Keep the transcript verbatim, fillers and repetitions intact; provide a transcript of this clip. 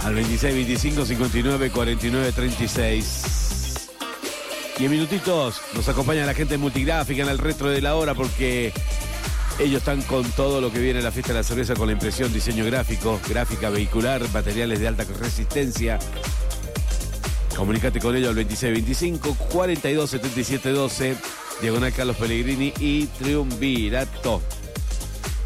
Al veintiséis veinticinco cincuenta y nueve cuarenta y nueve treinta y seis. Y en minutitos nos acompaña la gente de Multigráfica en el retro de la hora, porque ellos están con todo lo que viene a la fiesta de la cerveza, con la impresión, diseño gráfico, gráfica vehicular, materiales de alta resistencia. Comunícate con ellos al veintiséis veinticinco cuarenta y dos setenta y siete doce, diagonal Carlos Pellegrini y Triunvirato.